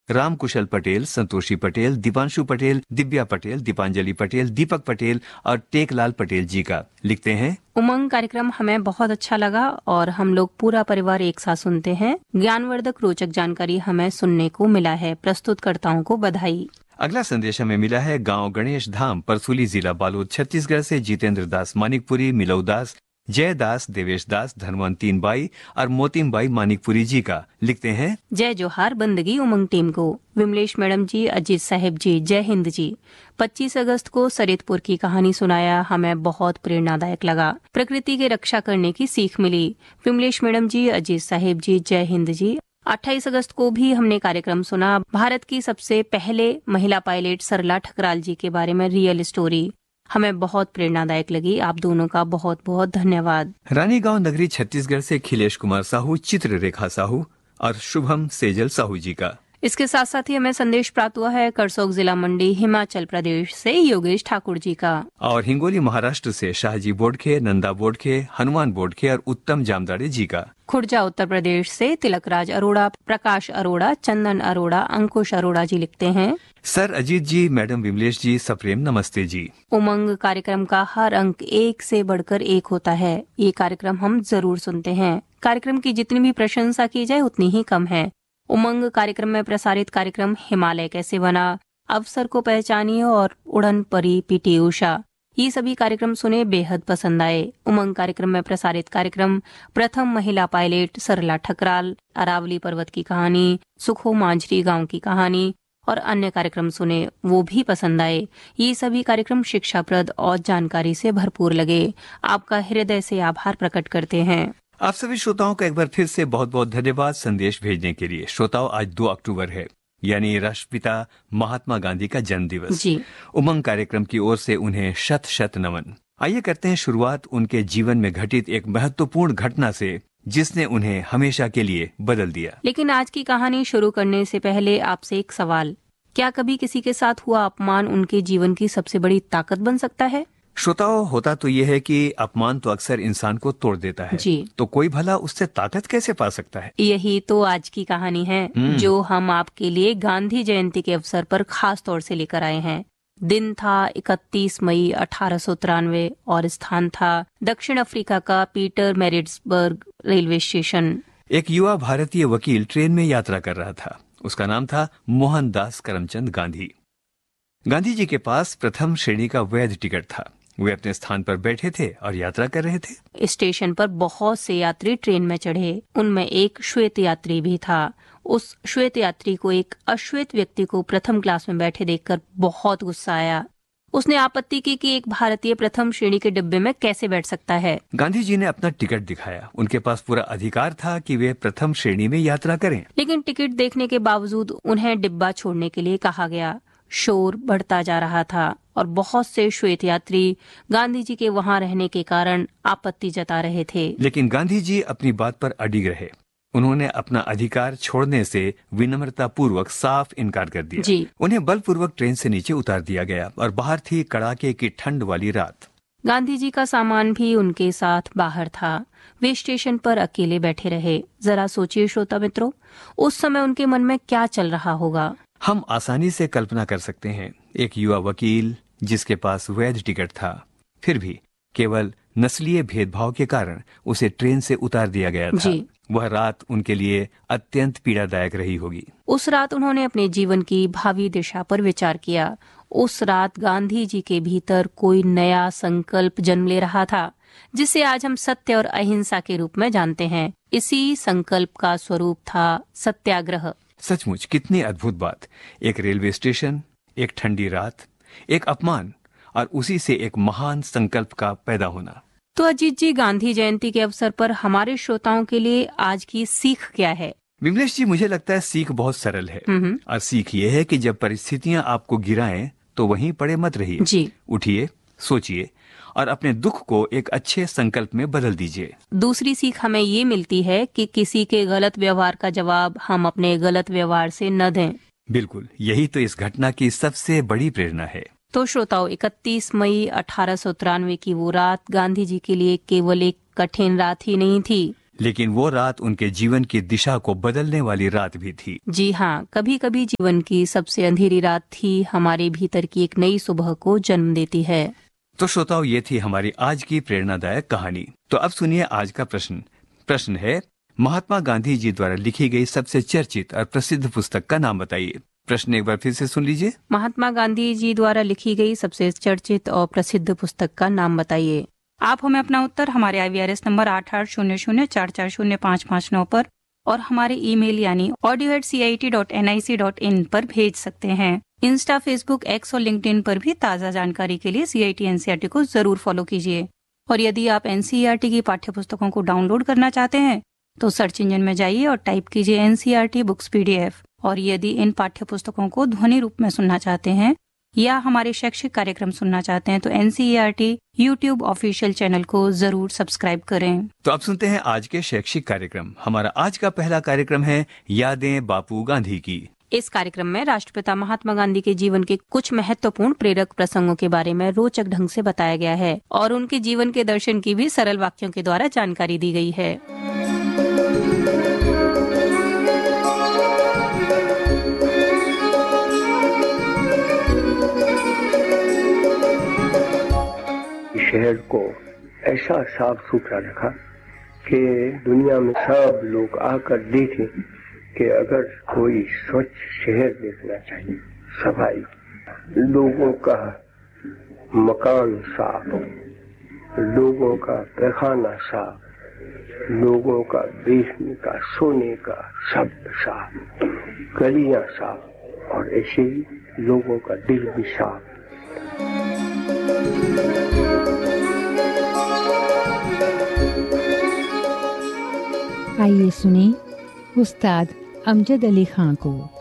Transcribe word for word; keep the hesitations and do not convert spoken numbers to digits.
राम कुशल पटेल, संतोषी पटेल, दीपांशु पटेल, दिव्या पटेल, दीपांजलि पटेल, दीपक पटेल और टेकलाल पटेल जी का। लिखते हैं, उमंग कार्यक्रम हमें बहुत अच्छा लगा और हम लोग पूरा परिवार एक साथ सुनते हैं। ज्ञानवर्धक रोचक जानकारी हमें सुनने को मिला है। प्रस्तुतकर्ताओं को बधाई। अगला संदेश हमें मिला है गांव गणेश धाम, परसुली, जिला बालोद, छत्तीसगढ़ से जितेंद्र दास मानिकपुरी, मिलऊ दास, जय दास, देवेश दास, धनवंतीन बाई और मोतीम बाई मानिकपुरी जी का। लिखते हैं, जय जोहार बंदगी उमंग टीम को। विमलेश मैडम जी, अजीत साहिब जी, जय हिंद जी। पच्चीस अगस्त को सरितपुर की कहानी सुनाया, हमें बहुत प्रेरणादायक लगा। प्रकृति की रक्षा करने की सीख मिली। विमलेश मैडम जी, अजीत साहिब जी, जय हिंद जी। अट्ठाईस अगस्त को भी हमने कार्यक्रम सुना। भारत की सबसे पहले महिला पायलट सरला ठकराल जी के बारे में रियल स्टोरी हमें बहुत प्रेरणादायक लगी। आप दोनों का बहुत बहुत धन्यवाद। रानीगांव नगरी छत्तीसगढ़ से खिलेश कुमार साहू, चित्र रेखा साहू और शुभम सेजल साहू जी का। इसके साथ साथ ही हमें संदेश प्राप्त हुआ है करसोग जिला मंडी, हिमाचल प्रदेश से योगेश ठाकुर जी का। और हिंगोली महाराष्ट्र से शाहजी बोडखे, नंदा बोडखे, हनुमान बोडखे और उत्तम जामदाड़े जी का। खुर्जा उत्तर प्रदेश से तिलकराज अरोड़ा, प्रकाश अरोड़ा, चंदन अरोड़ा, अंकुश अरोड़ा जी लिखते हैं, सर अजीत जी, मैडम विमलेश जी, सप्रेम नमस्ते जी। उमंग कार्यक्रम का हर अंक एक से बढ़कर एक होता है। ये कार्यक्रम हम जरूर सुनते हैं। कार्यक्रम की जितनी भी प्रशंसा की जाए उतनी ही कम है। उमंग कार्यक्रम में प्रसारित कार्यक्रम हिमालय कैसे बना, अवसर को पहचानिए और उड़न परी पीटी उषा, ये सभी कार्यक्रम सुने, बेहद पसंद आए। उमंग कार्यक्रम में प्रसारित कार्यक्रम प्रथम महिला पायलट सरला ठकराल, अरावली पर्वत की कहानी, सुखो मांझरी गांव की कहानी और अन्य कार्यक्रम सुने, वो भी पसंद आए। ये सभी कार्यक्रम शिक्षाप्रद और जानकारी से भरपूर लगे। आपका हृदय से आभार प्रकट करते हैं। आप सभी श्रोताओं का एक बार फिर से बहुत बहुत धन्यवाद संदेश भेजने के लिए। श्रोताओं, आज दो अक्टूबर है, यानी राष्ट्रपिता महात्मा गांधी का जन्म दिवस। जी। उमंग कार्यक्रम की ओर से उन्हें शत शत नमन। आइए करते हैं शुरुआत उनके जीवन में घटित एक महत्वपूर्ण घटना से, जिसने उन्हें हमेशा के लिए बदल दिया। लेकिन आज की कहानी शुरू करने से पहले आपसे एक सवाल, क्या कभी किसी के साथ हुआ अपमान उनके जीवन की सबसे बड़ी ताकत बन सकता है? श्रोताओं, होता तो यह है कि अपमान तो अक्सर इंसान को तोड़ देता है। जी। तो कोई भला उससे ताकत कैसे पा सकता है? यही तो आज की कहानी है, जो हम आपके लिए गांधी जयंती के अवसर पर खास तौर से लेकर आए हैं। दिन था इकतीस मई अठारह सौ तिरानवे और स्थान था दक्षिण अफ्रीका का पीटर मैरिट्सबर्ग रेलवे स्टेशन। एक युवा भारतीय वकील ट्रेन में यात्रा कर रहा था। उसका नाम था मोहनदास करमचंद गांधी। गांधी जी के पास प्रथम श्रेणी का वैध टिकट था। वे अपने स्थान पर बैठे थे और यात्रा कर रहे थे। स्टेशन पर बहुत से यात्री ट्रेन में चढ़े। उनमें एक श्वेत यात्री भी था। उस श्वेत यात्री को एक अश्वेत व्यक्ति को प्रथम क्लास में बैठे देखकर बहुत गुस्सा आया। उसने आपत्ति की कि एक भारतीय प्रथम श्रेणी के डिब्बे में कैसे बैठ सकता है। गांधी जी ने अपना टिकट दिखाया। उनके पास पूरा अधिकार था कि वे प्रथम श्रेणी में यात्रा करें। लेकिन टिकट देखने के बावजूद उन्हें डिब्बा छोड़ने के लिए कहा गया। शोर बढ़ता जा रहा था और बहुत से श्वेत यात्री गांधी जी के वहां रहने के कारण आपत्ति जता रहे थे। लेकिन गांधी जी अपनी बात पर अडिग रहे। उन्होंने अपना अधिकार छोड़ने से विनम्रता पूर्वक साफ इनकार कर दिया। जी। उन्हें बलपूर्वक ट्रेन से नीचे उतार दिया गया और बाहर थी कड़ाके की ठंड वाली रात। गांधी जी का सामान भी उनके साथ बाहर था। वे स्टेशन पर अकेले बैठे रहे। जरा सोचिए श्रोता मित्रों, उस समय उनके मन में क्या चल रहा होगा। हम आसानी से कल्पना कर सकते हैं। एक युवा वकील जिसके पास वैध टिकट था, फिर भी केवल नस्लीय भेदभाव के कारण उसे ट्रेन से उतार दिया गया था। जी। वह रात उनके लिए अत्यंत पीड़ादायक रही होगी। उस रात उन्होंने अपने जीवन की भावी दिशा पर विचार किया। उस रात गांधी जी के भीतर कोई नया संकल्प जन्म ले रहा था, जिसे आज हम सत्य और अहिंसा के रूप में जानते हैं। इसी संकल्प का स्वरूप था सत्याग्रह। सचमुच कितनी अद्भुत बात। एक रेलवे स्टेशन, एक ठंडी रात, एक अपमान और उसी से एक महान संकल्प का पैदा होना। तो अजीत जी, गांधी जयंती के अवसर पर हमारे श्रोताओं के लिए आज की सीख क्या है? विमलेश जी, मुझे लगता है सीख बहुत सरल है। और सीख ये है कि जब परिस्थितियां आपको गिराएं तो वहीं पड़े मत रहिए। जी। उठिए, सोचिए और अपने दुख को एक अच्छे संकल्प में बदल दीजिए। दूसरी सीख हमें ये मिलती है कि किसी के गलत व्यवहार का जवाब हम अपने गलत व्यवहार से न दें। बिल्कुल, यही तो इस घटना की सबसे बड़ी प्रेरणा है। तो श्रोताओं, इकतीस मई अठारह सौ तिरानवे की वो रात गांधी जी के लिए केवल एक कठिन रात ही नहीं थी, लेकिन वो रात उनके जीवन की दिशा को बदलने वाली रात भी थी। जी हाँ, कभी कभी जीवन की सबसे अंधेरी रात ही हमारे भीतर की एक नई सुबह को जन्म देती है। तो श्रोताओ, ये थी हमारी आज की प्रेरणादायक कहानी। तो अब सुनिए आज का प्रश्न। प्रश्न है, महात्मा गांधी जी द्वारा लिखी गई सबसे चर्चित और प्रसिद्ध पुस्तक का नाम बताइए। प्रश्न एक बार फिर से सुन लीजिए। महात्मा गांधी जी द्वारा लिखी गई सबसे चर्चित और प्रसिद्ध पुस्तक का नाम बताइए। आप हमें अपना उत्तर हमारे आई वी आर एस नंबर आठ आठ शून्य शून्य चार चार शून्य पाँच पाँच नौ पर और हमारे ईमेल यानी audio eight C I T dot N I C dot in पर भेज सकते हैं। इंस्टा, फेसबुक, एक्स और लिंक्डइन पर भी ताज़ा जानकारी के लिए सी I T N C E R T को जरूर फॉलो कीजिए। और यदि आप N C E R T की पाठ्य पुस्तकों को डाउनलोड करना चाहते हैं तो सर्च इंजन में जाइए और टाइप कीजिए N C E R T books P D F. और यदि इन पाठ्य पुस्तकों को ध्वनि रूप में सुनना चाहते हैं या हमारे शैक्षिक कार्यक्रम सुनना चाहते हैं तो N C E R T YouTube official channel को जरूर सब्सक्राइब करें। तो अब सुनते हैं आज के शैक्षिक कार्यक्रम। हमारा आज का पहला कार्यक्रम है यादें बापू गांधी की। इस कार्यक्रम में राष्ट्रपिता महात्मा गांधी के जीवन के कुछ महत्वपूर्ण प्रेरक प्रसंगों के बारे में रोचक ढंग से बताया गया है और उनके जीवन के दर्शन की भी सरल वाक्यों के द्वारा जानकारी दी गई है। शहर को ऐसा साफ सुथरा रखा कि दुनिया में सब लोग आकर देखें कि अगर कोई स्वच्छ शहर देखना चाहिए, सफाई, लोगों का मकान साफ, लोगों का पैखाना साफ, लोगों का बैठने का, सोने का सब साफ, गलियां साफ और ऐसे ही लोगों का दिल भी साफ। आइए सुने उस्ताद अमजद अली खां को।